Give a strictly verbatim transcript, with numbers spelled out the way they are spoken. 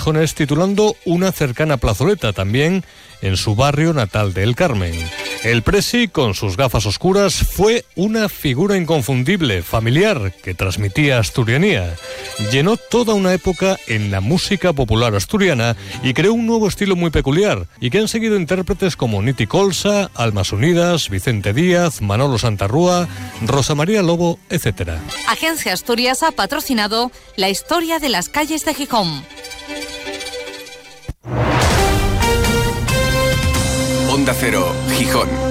gijonés titulando una cercana plazoleta, también en su barrio natal de El Carmen. El Presi, con sus gafas oscuras, fue una figura inconfundible, familiar, que transmitía asturianía. Llenó toda una época en la música popular asturiana y creó un nuevo estilo muy peculiar, y que han seguido intérpretes como Niti Colsa, Almas Unidas, Vicente Díaz, Manolo Santarrúa, Rosa María Lobo, etcétera. Agencia Asturias ha patrocinado la historia de las calles de Gijón. Onda Cero, Gijón.